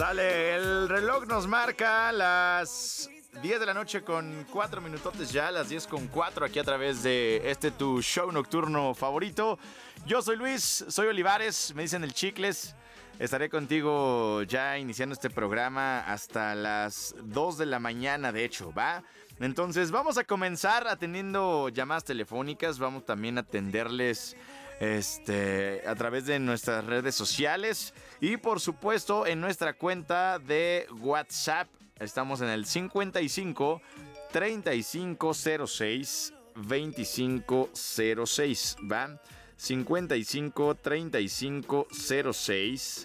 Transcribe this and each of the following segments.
Dale, el reloj nos marca las 10 de la noche con 4 minutotes ya, las 10 con 4 aquí a través de tu show nocturno favorito. Yo soy Luis, soy Olivares, me dicen el Chicles. Estaré contigo ya iniciando este programa hasta las 2 de la mañana, de hecho, ¿va? Entonces vamos a comenzar atendiendo llamadas telefónicas, vamos también a atenderles a través de nuestras redes sociales y por supuesto en nuestra cuenta de WhatsApp. Estamos en el 55 3506 2506, ¿va? 55 3506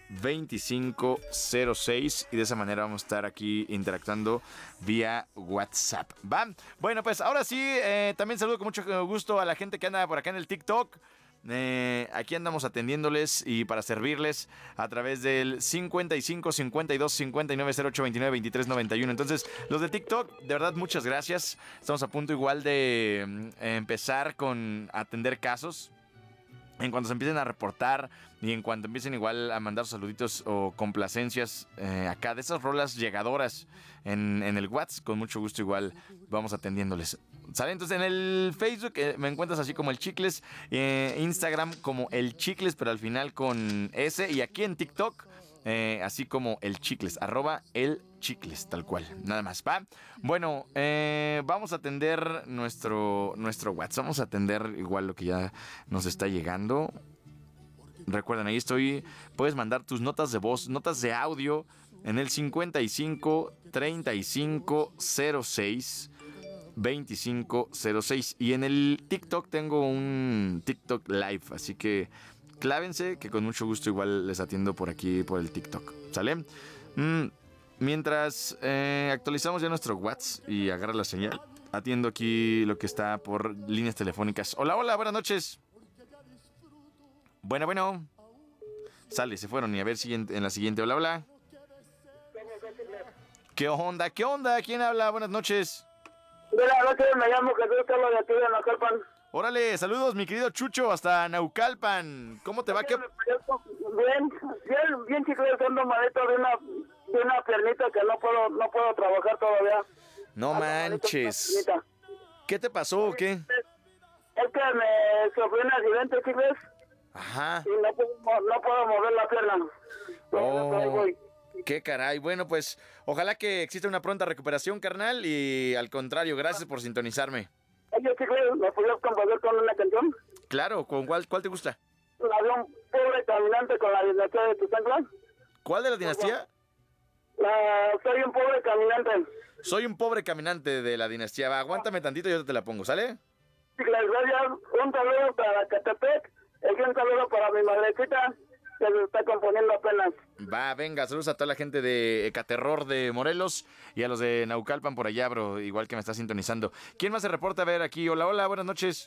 2506 y de esa manera vamos a estar aquí interactuando vía WhatsApp, ¿va? Bueno, pues ahora sí, también saludo con mucho gusto a la gente que anda por acá en el TikTok. Aquí andamos atendiéndoles y para servirles a través del 55 52 59 08 29 23 91. Entonces, los de TikTok, de verdad, muchas gracias. Estamos a punto igual de empezar con atender casos. En cuanto se empiecen a reportar y en cuanto empiecen igual a mandar saluditos o complacencias acá de esas rolas llegadoras en el WhatsApp, con mucho gusto igual vamos atendiéndoles. ¿Sale? Entonces en el Facebook me encuentras así como el Chicles, Instagram como el Chicles pero al final con S, y aquí en TikTok así como el Chicles, @el Chicles, tal cual, nada más, ¿va? Bueno, vamos a atender nuestro WhatsApp, vamos a atender igual lo que ya nos está llegando. Recuerden, ahí estoy, puedes mandar tus notas de voz, notas de audio en el 55 35 06 2506 y en el TikTok tengo un TikTok Live, así que clávense que con mucho gusto igual les atiendo por aquí por el TikTok, ¿sale? Mientras actualizamos ya nuestro WhatsApp y agarra la señal, atiendo aquí lo que está por líneas telefónicas. Hola, hola, buenas noches. Bueno. Sale, se fueron y a ver en la siguiente. Hola, hola. ¿Qué onda? ¿Quién habla? Buenas noches. Buenas noches, me llamo Jesús Carlos de aquí de Naucalpan. Órale, saludos mi querido Chucho hasta Naucalpan. ¿Cómo te va? ¿Qué? Bien, chicos, ando malito de una piernita que no puedo trabajar todavía. No manches. ¿Qué te pasó o qué? Es que me sufrí un accidente, chicos. Ajá. Y no puedo mover la pierna. Oh, qué caray. Bueno, pues ojalá que exista una pronta recuperación, carnal. Y al contrario, gracias por sintonizarme. Oye, chicos, ¿me podrías componer con una canción? Claro, ¿con cuál te gusta? La de un pobre caminante con la dinastía de Tuxtla. ¿Cuál de la dinastía? Soy un pobre caminante. Soy un pobre caminante de la dinastía. Va, aguántame tantito y yo te la pongo, ¿sale? Sí, gracias. Un saludo para Catepec. Y un saludo para mi madrecita, que se está componiendo apenas. Va, venga, saludos a toda la gente de Ecaterror de Morelos y a los de Naucalpan por allá, bro, igual que me está sintonizando. ¿Quién más se reporta? A ver aquí, hola, buenas noches.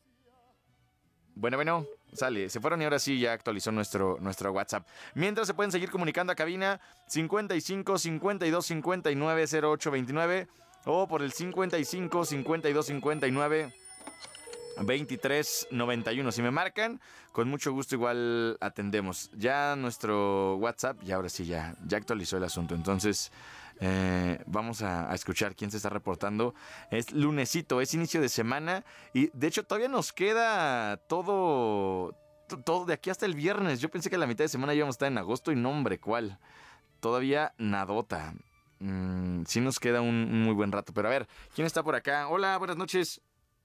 Bueno, sale, se fueron y ahora sí ya actualizó nuestro WhatsApp. Mientras se pueden seguir comunicando a cabina 55 52 59 08 29 o por el 55 52 59 2391. Si me marcan, con mucho gusto igual atendemos. Ya nuestro WhatsApp, y ahora sí ya actualizó el asunto. Entonces, vamos a escuchar quién se está reportando. Es lunesito, es inicio de semana. Y de hecho, todavía nos queda todo de aquí hasta el viernes. Yo pensé que a la mitad de semana íbamos a estar en agosto y no, hombre, ¿cuál? Todavía nadota. Sí nos queda un muy buen rato. Pero a ver, ¿quién está por acá? Hola, buenas noches.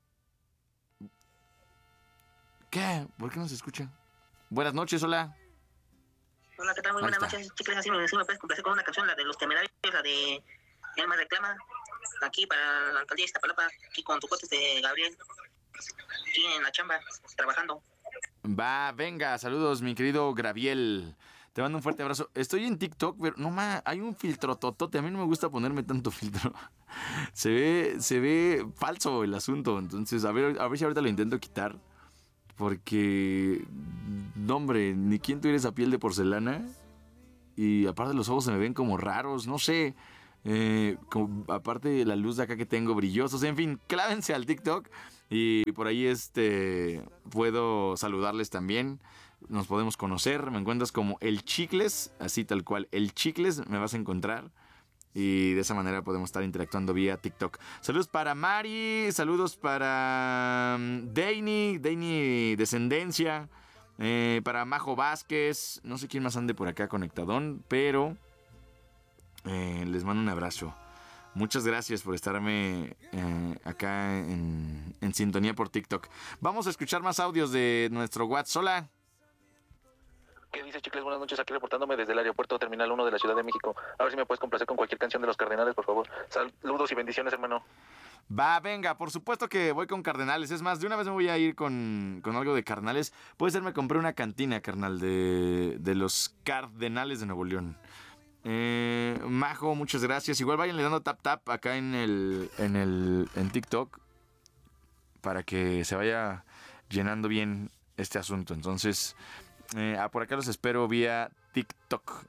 ¿Qué? ¿Por qué no se escucha? Buenas noches, hola. Hola, ¿qué tal? Muy buenas noches, chicos. Así me puedes complacer con una canción, la de Los Temerarios, la de El Más Reclama, aquí para la alcaldía de Iztapalapa, aquí con tu cotes de Gabriel, aquí en la chamba, trabajando. Va, venga, saludos, mi querido Gabriel. Te mando un fuerte abrazo. Estoy en TikTok, pero no más, hay un filtro totote. A mí no me gusta ponerme tanto filtro. Se ve falso el asunto. Entonces, a ver si ahorita lo intento quitar. Porque, no, hombre, ni quién tuviera esa piel de porcelana. Y aparte los ojos se me ven como raros, no sé. Aparte la luz de acá que tengo brillosos. En fin, clávense al TikTok y por ahí puedo saludarles también. Nos podemos conocer. Me encuentras como El Chicles, así tal cual. El Chicles me vas a encontrar. Y de esa manera podemos estar interactuando vía TikTok. Saludos para Mari, saludos para Deini Descendencia, para Majo Vázquez. No sé quién más ande por acá conectadón, pero les mando un abrazo. Muchas gracias por estarme acá en sintonía por TikTok. Vamos a escuchar más audios de nuestro WhatsApp. Hola. ¿Qué dice, Chicles? Buenas noches, aquí reportándome desde el aeropuerto Terminal 1 de la Ciudad de México. A ver si me puedes complacer con cualquier canción de Los Cardenales, por favor. Saludos y bendiciones, hermano. Va, venga, por supuesto que voy con Cardenales. Es más, de una vez me voy a ir con algo de Cardenales. Puede ser, me compré una cantina, carnal, de los Cardenales de Nuevo León. Majo, muchas gracias. Igual váyanle dando tap acá en TikTok para que se vaya llenando bien este asunto. Entonces, por acá los espero vía TikTok.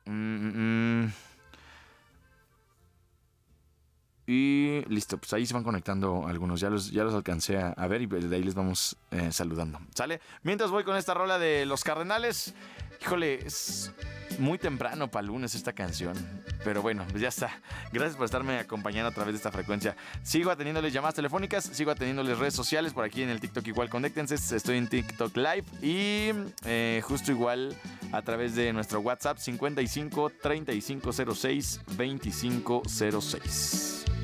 Y listo, pues ahí se van conectando algunos. Ya los alcancé a ver y de ahí les vamos saludando. ¿Sale? Mientras voy con esta rola de Los Cardenales. Híjole, es muy temprano para lunes esta canción. Pero bueno, pues ya está. Gracias por estarme acompañando a través de esta frecuencia. Sigo atendiéndoles llamadas telefónicas, sigo atendiéndoles redes sociales. Por aquí en el TikTok igual, conéctense. Estoy en TikTok Live y justo igual a través de nuestro WhatsApp 55 3506 2506.